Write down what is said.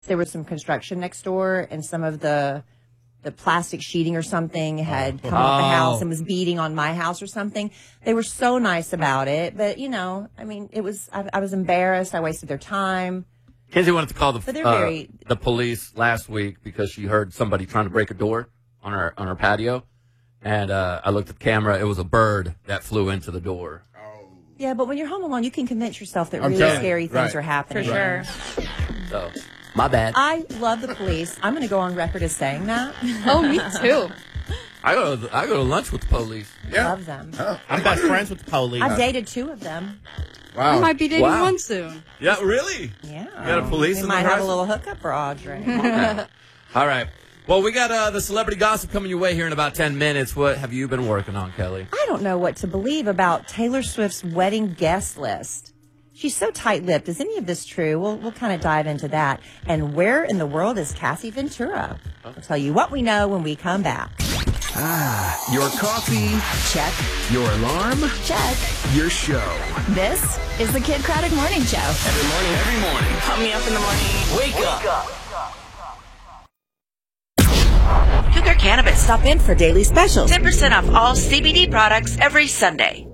There was some construction next door, and some of the plastic sheeting or something had come off the house and was beating on my house or something. They were so nice about it, but I was embarrassed. I wasted their time. Kenzie wanted to call the police last week because she heard somebody trying to break a door on her patio, and I looked at the camera. It was a bird that flew into the door. Yeah, but when you're home alone, you can convince yourself that really scary things are happening. For sure. So, my bad. I love the police. I'm going to go on record as saying that. Oh, me too. I go to lunch with the police. Yeah. Love them. I'm best friends with the police. I've dated 2 of them. Wow. I might be dating one soon. Yeah, really? Yeah. You got a police in the might have a little hookup for Audrey. Okay. All right. Well, we got the celebrity gossip coming your way here in about 10 minutes. What have you been working on, Kelly? I don't know what to believe about Taylor Swift's wedding guest list. She's so tight-lipped. Is any of this true? We'll kind of dive into that. And where in the world is Cassie Ventura? I'll tell you what we know when we come back. Your coffee? Check. Your alarm? Check. Your show. This is the Kid Craddock Morning Show. Every morning. Pump me up in the morning. Wake up. Cougar Cannabis. Stop in for daily specials. 10% off all CBD products every Sunday.